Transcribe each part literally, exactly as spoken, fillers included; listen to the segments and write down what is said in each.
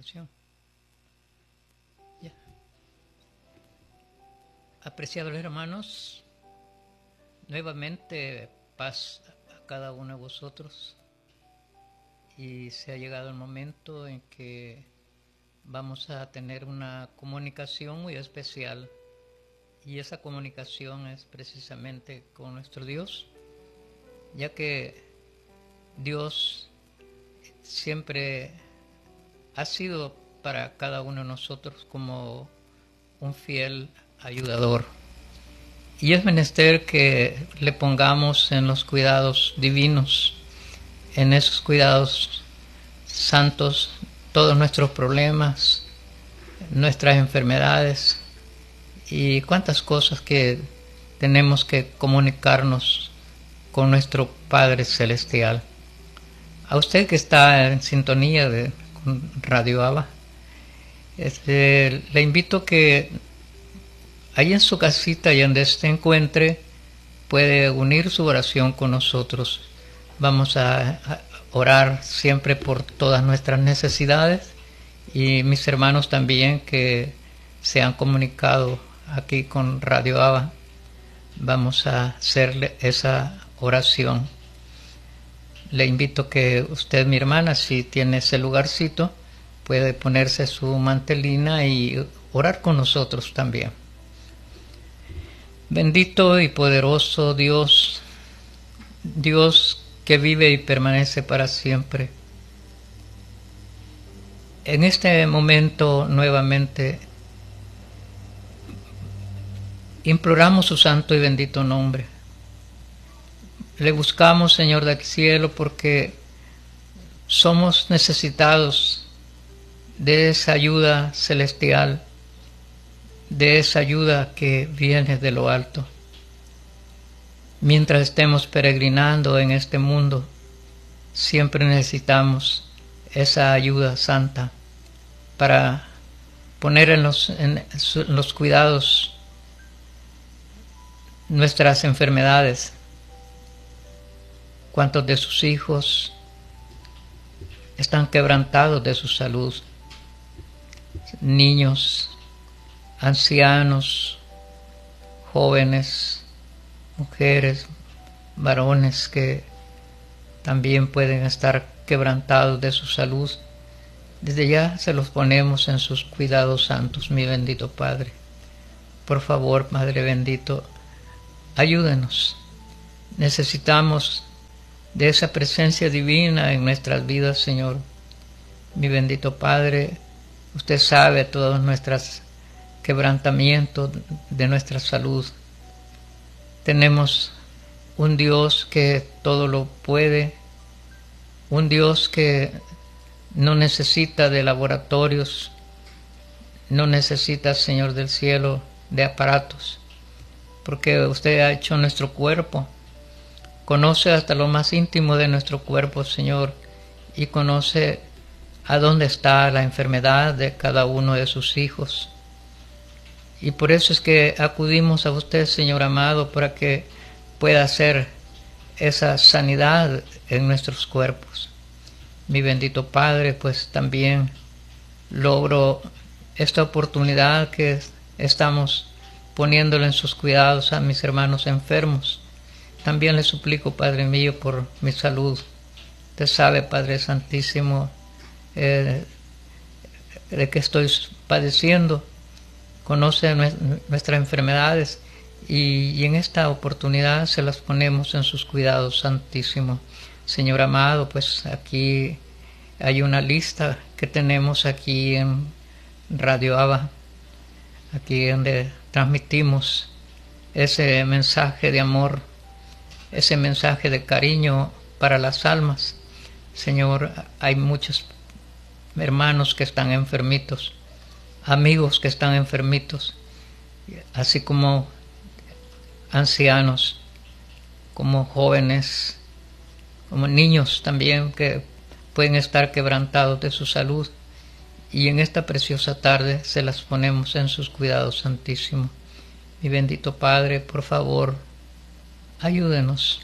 oración. Ya. Apreciados hermanos, nuevamente paz a cada uno de vosotros, y se ha llegado el momento en que vamos a tener una comunicación muy especial, y esa comunicación es precisamente con nuestro Dios, ya que Dios siempre ha sido para cada uno de nosotros como un fiel ayudador, y es menester que le pongamos en los cuidados divinos, en esos cuidados santos, todos nuestros problemas, nuestras enfermedades y cuántas cosas que tenemos que comunicarnos con nuestro Padre Celestial. A usted que está en sintonía de con Radio Abba, este, le invito que ahí en su casita y donde se encuentre puede unir su oración con nosotros. Vamos a, a orar siempre por todas nuestras necesidades, y mis hermanos también que se han comunicado aquí con Radio Abba, vamos a hacerle esa oración. Le invito que usted, mi hermana, si tiene ese lugarcito, puede ponerse su mantelina y orar con nosotros también. Bendito y poderoso Dios, Dios que vive y permanece para siempre, en este momento nuevamente imploramos su santo y bendito nombre. Le buscamos, Señor del cielo, porque somos necesitados de esa ayuda celestial, de esa ayuda que viene de lo alto. Mientras estemos peregrinando en este mundo, siempre necesitamos esa ayuda santa para poner en los, en los cuidados nuestras enfermedades. ¿Cuántos de sus hijos están quebrantados de su salud? Niños, ancianos, jóvenes, mujeres, varones que también pueden estar quebrantados de su salud. Desde ya se los ponemos en sus cuidados santos, mi bendito Padre. Por favor, Padre bendito, ayúdenos. Necesitamos de esa presencia divina en nuestras vidas, Señor. Mi bendito Padre, usted sabe todos nuestros quebrantamientos de nuestra salud. Tenemos un Dios que todo lo puede, un Dios que no necesita de laboratorios, no necesita, Señor del cielo, de aparatos, porque usted ha hecho nuestro cuerpo, conoce hasta lo más íntimo de nuestro cuerpo, Señor, y conoce a dónde está la enfermedad de cada uno de sus hijos. Y por eso es que acudimos a usted, Señor amado, para que pueda hacer esa sanidad en nuestros cuerpos. Mi bendito Padre, pues también logro esta oportunidad que estamos poniéndole en sus cuidados a mis hermanos enfermos. También le suplico, Padre mío, por mi salud. Usted sabe, Padre Santísimo, eh, de que estoy padeciendo, conoce nuestras enfermedades, y, y en esta oportunidad se las ponemos en sus cuidados santísimos. Señor amado, pues aquí hay una lista que tenemos aquí en Radio Abba, aquí donde transmitimos ese mensaje de amor, ese mensaje de cariño para las almas. Señor, hay muchos hermanos que están enfermitos, amigos que están enfermitos, así como ancianos, como jóvenes, como niños también que pueden estar quebrantados de su salud, y en esta preciosa tarde se las ponemos en sus cuidados santísimos. Mi bendito Padre, por favor, ayúdenos.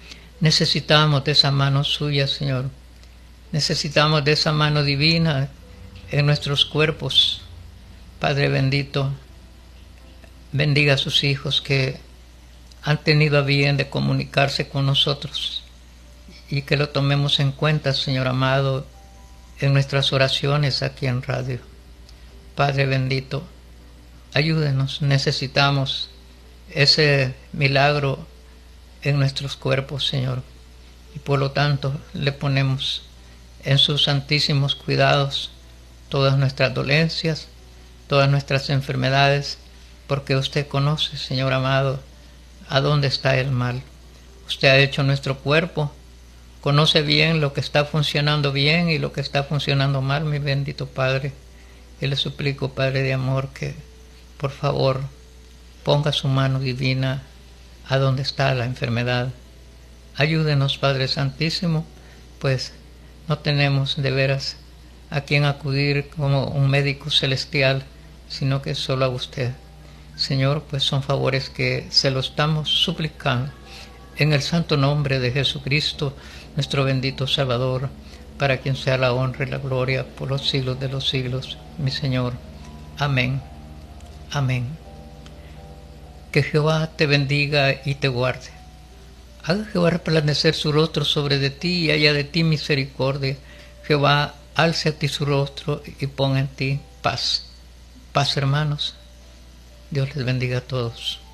Necesitamos de esa mano suya, Señor. Necesitamos de esa mano divina en nuestros cuerpos. Padre bendito, bendiga a sus hijos que han tenido a bien de comunicarse con nosotros y que lo tomemos en cuenta, Señor amado, en nuestras oraciones aquí en radio. Padre bendito, ayúdenos, necesitamos ese milagro en nuestros cuerpos, Señor, y por lo tanto le ponemos en sus santísimos cuidados todas nuestras dolencias, todas nuestras enfermedades, porque usted conoce, Señor amado, a dónde está el mal. Usted ha hecho nuestro cuerpo, conoce bien lo que está funcionando bien y lo que está funcionando mal, mi bendito Padre. Y le suplico, Padre de amor, que por favor ponga su mano divina a donde está la enfermedad. Ayúdenos, Padre Santísimo, pues no tenemos de veras a quien acudir como un médico celestial, sino que solo a usted. Señor, pues son favores que se lo estamos suplicando en el santo nombre de Jesucristo, nuestro bendito Salvador, para quien sea la honra y la gloria por los siglos de los siglos, mi Señor. Amén. Amén. Que Jehová te bendiga y te guarde. Haga Jehová resplandecer su rostro sobre de ti y haya de ti misericordia. Jehová alce a ti su rostro y ponga en ti paz. Paz, hermanos. Dios les bendiga a todos.